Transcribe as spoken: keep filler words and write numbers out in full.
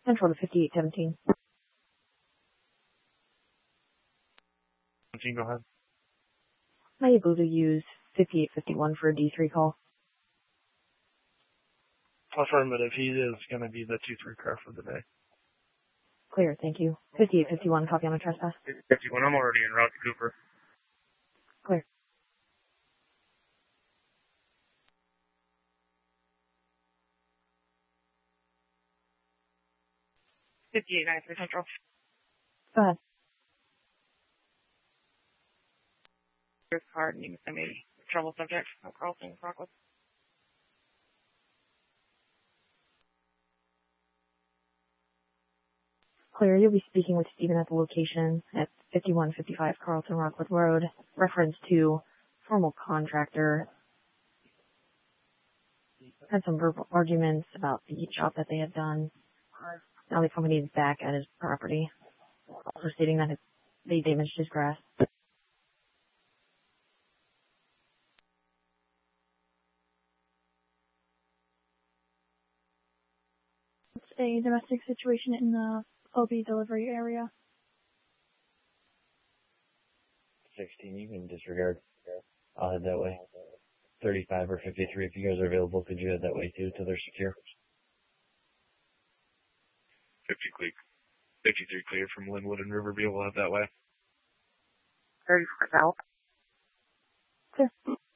Central to fifty-eight seventeen. seventeen, go ahead. Am I able to use fifty-eight fifty-one for a D three call? Affirmative. He is going to be the two three car for the day. Clear, thank you. fifty-eight fifty-one, copy on a trespass. fifty-one, I'm already en route to Cooper. Clear. fifty-eight ninety-three Central. Go ahead. Your card, and you can send me trouble subject. No Carlson, Rockwood. Clear, you'll be speaking with Stephen at the location at fifty-one fifty-five Carlton Rockwood Road. Reference to formal contractor. Had some verbal arguments about the job that they had done. Now the company is back at his property. Also stating that they damaged his grass. It's a domestic situation in the O B delivery area. sixteen, you can disregard. I'll head that way. thirty-five or fifty-three, if you guys are available, could you head that way too, till they're secure? fifty clear. fifty-three clear from Linwood and Riverview. We'll head that way. thirty-four South. Clear.